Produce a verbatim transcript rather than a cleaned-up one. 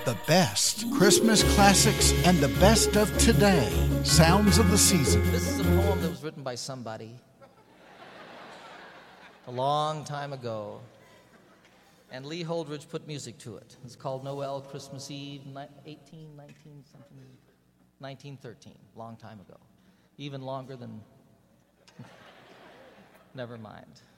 The best Christmas classics and the best of today. Sounds of the season. This is a poem that was written by somebody a long time ago. And Lee Holdridge put music to it. It's called Noel Christmas Eve, eighteen, nineteen, something, nineteen thirteen, long time ago. Even longer than, never mind.